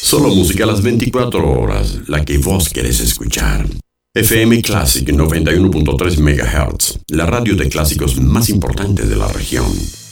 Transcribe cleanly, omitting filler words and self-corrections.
Solo música a las 24 horas, la que vos querés escuchar. FM Classic 91.3 MHz, la radio de clásicos más importante de la región.